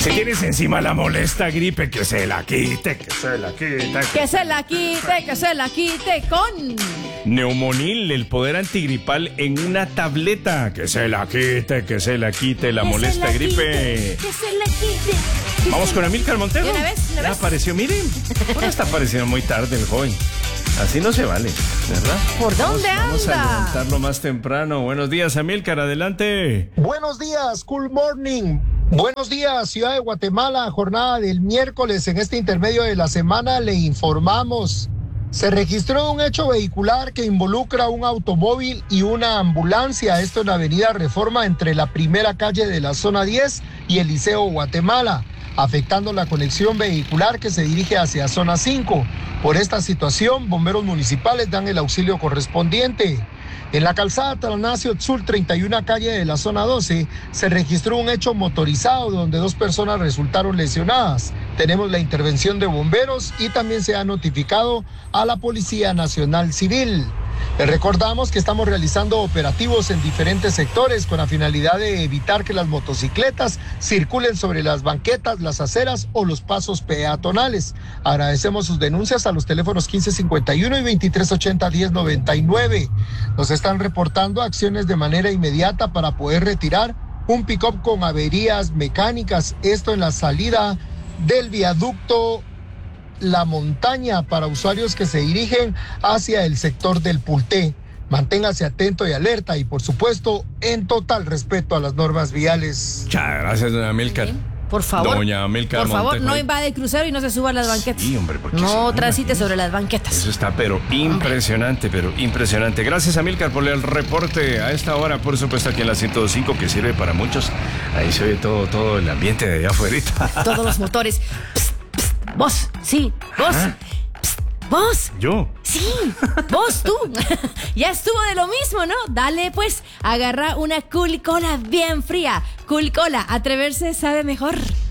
Si tienes encima la molesta gripe, que se la quite, que se la quite. Que se la quite, que se la quite con Neumonil, el poder antigripal en una tableta. Que se la quite, que se la quite la molesta gripe. Que se la quite. Vamos con Amílcar Montero. ¿Una vez? Ya apareció, miren. Ahora está apareciendo muy tarde el joven. Así no se vale, ¿verdad? ¿Por dónde Vamos a anda? levantarlo más temprano. Buenos días, Amílcar, adelante. Buenos días, Cool Morning. Buenos días, Ciudad de Guatemala. Jornada del miércoles. En este intermedio de la semana le informamos. Se registró un hecho vehicular que involucra un automóvil y una ambulancia. Esto en la avenida Reforma entre la primera calle de la zona 10 y el Liceo Guatemala, afectando la conexión vehicular que se dirige hacia zona 5. Por esta situación, bomberos municipales dan el auxilio correspondiente. En la calzada Talanasio Tzul, 31 calle de la zona 12, se registró un hecho motorizado donde 2 personas resultaron lesionadas. Tenemos la intervención de bomberos y también se ha notificado a la Policía Nacional Civil. Les recordamos que estamos realizando operativos en diferentes sectores con la finalidad de evitar que las motocicletas circulen sobre las banquetas, las aceras o los pasos peatonales. Agradecemos sus denuncias a los teléfonos 1551 y 2380-1099. Nos están reportando acciones de manera inmediata para poder retirar un pick-up con averías mecánicas. Esto en la salida del viaducto La Montaña para usuarios que se dirigen hacia el sector del Pulté. Manténgase atento y alerta y, por supuesto, en total respeto a las normas viales. Muchas gracias, doña Amílcar. Por favor. Doña Amílcar Por favor, Montejo. no invade el crucero y no se suba a las banquetas. Sí, hombre, porque no sí, transite sobre las banquetas. Eso está, pero impresionante, pero impresionante. Gracias, Amílcar, por el reporte a esta hora, por supuesto, aquí en la 105, que sirve para muchos. Ahí se oye todo el ambiente de allá afuera. Todos los motores. Vos, sí, vos. Vos. ¿Yo? Sí, vos, tú. Ya estuvo de lo mismo, ¿no? Dale, pues, agarra una Cool Cola bien fría. Cool Cola, atreverse sabe mejor.